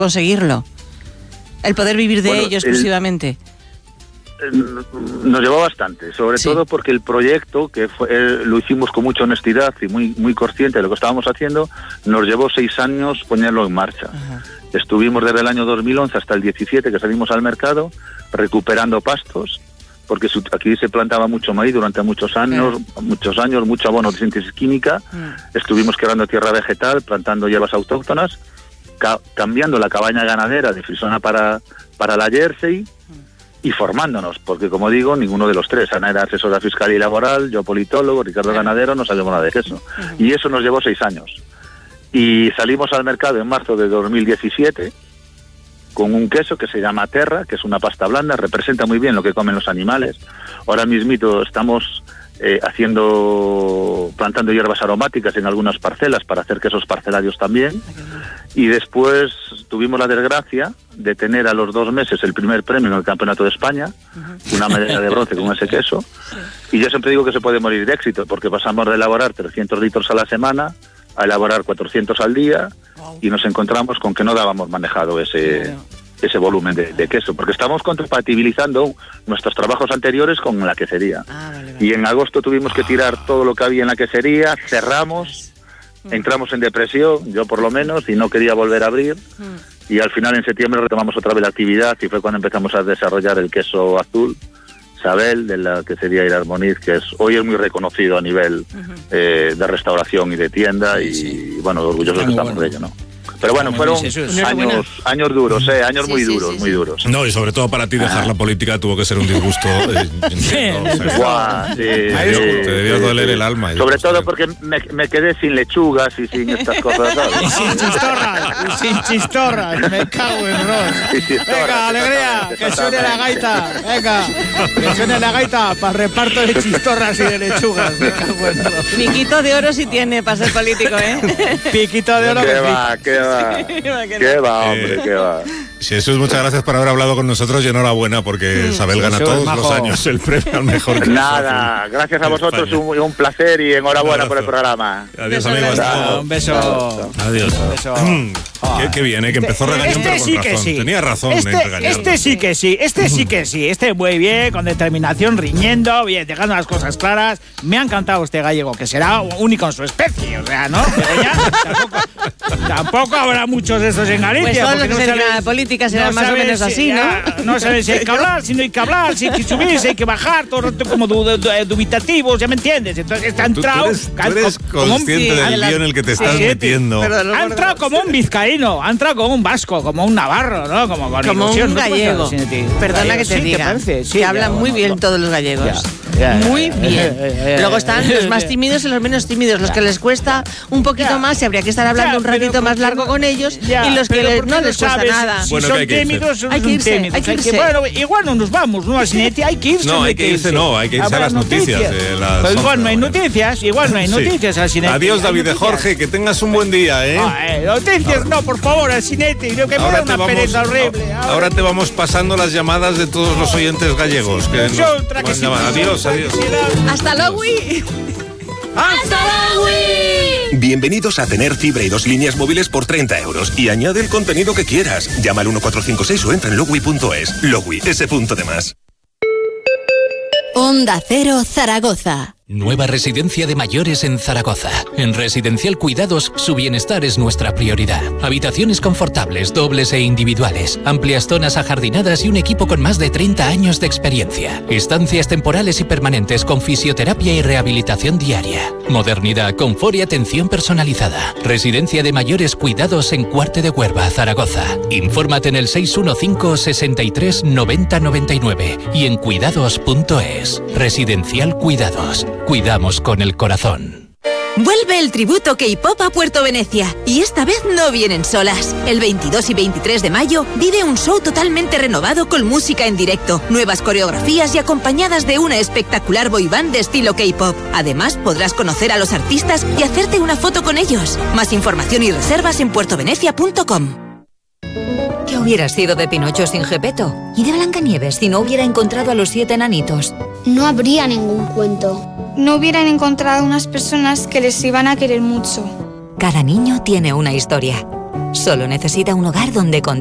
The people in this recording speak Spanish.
conseguirlo? El poder vivir de ello exclusivamente. Nos llevó bastante, sobre todo porque el proyecto, que lo hicimos con mucha honestidad y muy consciente de lo que estábamos haciendo, nos llevó 6 años ponerlo en marcha. Ajá. Estuvimos desde el año 2011 hasta el 17 que salimos al mercado recuperando pastos, porque aquí se plantaba mucho maíz durante muchos años, mucho abono de síntesis química. Estuvimos quebrando tierra vegetal, plantando hierbas autóctonas, cambiando la cabaña ganadera de Frisona para la Jersey, y formándonos, porque como digo, ninguno de los tres, Ana era asesora fiscal y laboral, yo politólogo, Ricardo ganadero, no sabíamos nada de queso. Y eso nos llevó 6 años. Y salimos al mercado en marzo de 2017 con un queso que se llama Terra, que es una pasta blanda, representa muy bien lo que comen los animales. Ahora mismito estamos plantando hierbas aromáticas en algunas parcelas para hacer quesos parcelarios también. Y después tuvimos la desgracia de tener a los 2 meses el primer premio en el Campeonato de España, una medalla de bronce con ese queso. Y yo siempre digo que se puede morir de éxito, porque pasamos de elaborar 300 litros a la semana a elaborar 400 al día, y nos encontramos con que no dábamos manejado ese volumen de queso, porque estamos compatibilizando nuestros trabajos anteriores con la quesería. Vale. Y en agosto tuvimos que tirar todo lo que había en la quesería, cerramos, entramos en depresión, yo por lo menos, y no quería volver a abrir, y al final en septiembre retomamos otra vez la actividad, y fue cuando empezamos a desarrollar el queso azul, Sabel, de la quesería Irás Moniz, que hoy es muy reconocido a nivel de restauración y de tienda, y bueno, orgullosos estamos de ello, ¿no? Pero bueno, fueron años duros, años muy duros. No, y sobre todo para ti dejar la política tuvo que ser un disgusto. Te debió doler el alma. Sobre todo porque me quedé sin lechugas y sin estas cosas, ¿sabes? Y sin chistorras, me cago en Ross. Venga, alegría, que suene la gaita. Venga, que suene la gaita para reparto de chistorras y de lechugas. Me cago en Ross. Piquito de oro sí tiene para ser político, Piquito de oro. ¿Qué va, hombre? Jesús, muchas gracias por haber hablado con nosotros y enhorabuena, porque Isabel gana todos los años el premio al mejor queso. Nada, gracias a vosotros, un placer y enhorabuena por el programa. Adiós, amigos. Un beso. Adiós. Un beso. Qué bien, que empezó regañando, pero con razón. Sí. Tenía razón en regañar. Este sí que sí. Muy bien, con determinación, riñendo, bien, dejando las cosas claras. Me ha encantado este gallego, que será único en su especie, o sea, ¿no? Pero ya tampoco habrá muchos de esos en Galicia. Pues todos los que se dedican a la política serán más o menos así, ¿no? No sabes si hay que hablar, si no hay que hablar, si hay que subir, si hay que bajar, todo el rato como dubitativos, ¿ya me entiendes? Entonces está entrado... Tú eres consciente del lío en el que te estás metiendo. Ha entrado como un vizcaíno, ha entrado como un vasco, como un navarro, ¿no? Como un gallego. Perdona que te diga, que hablan muy bien todos los gallegos. Muy bien. Luego están los más tímidos y los menos tímidos. Los que les cuesta un poquito más y habría que estar hablando un ratito más largo con ellos, y los que no les cuesta nada. Si son tímidos, hay que irse. Bueno, igual no nos vamos, ¿no? Hay que irse. No, hay que irse a las noticias. Igual no hay noticias, al Sineti. Adiós, David de Jorge, que tengas un buen día, noticias no, por favor, al Sineti. Que me da una pereza horrible. Ahora te vamos pasando las llamadas de todos los oyentes gallegos. Adiós. ¡Hasta luego! ¡Hasta luego! Bienvenidos a tener fibra y 2 líneas móviles por 30 € y añade el contenido que quieras. Llama al 1456 o entra en logui.es. Logui, ese punto de más. Onda Cero, Zaragoza. Nueva residencia de mayores en Zaragoza. En Residencial Cuidados, su bienestar es nuestra prioridad. Habitaciones confortables, dobles e individuales, amplias zonas ajardinadas y un equipo con más de 30 años de experiencia. Estancias temporales y permanentes con fisioterapia y rehabilitación diaria. Modernidad, confort y atención personalizada. Residencia de mayores Cuidados en Cuarte de Huerva, Zaragoza. Infórmate en el 615 63 90 99 y en cuidados.es. Residencial Cuidados. Cuidamos con el corazón. Vuelve el tributo K-Pop a Puerto Venecia, y esta vez no vienen solas. El 22 y 23 de mayo vive un show totalmente renovado con música en directo, nuevas coreografías y acompañadas de una espectacular boyband de estilo K-Pop. Además, podrás conocer a los artistas y hacerte una foto con ellos. Más información y reservas en puertovenecia.com. ¿Qué hubiera sido de Pinocho sin Gepetto? ¿Y de Blancanieves si no hubiera encontrado a los 7 enanitos? No habría ningún cuento. No hubieran encontrado unas personas que les iban a querer mucho. Cada niño tiene una historia. Solo necesita un hogar donde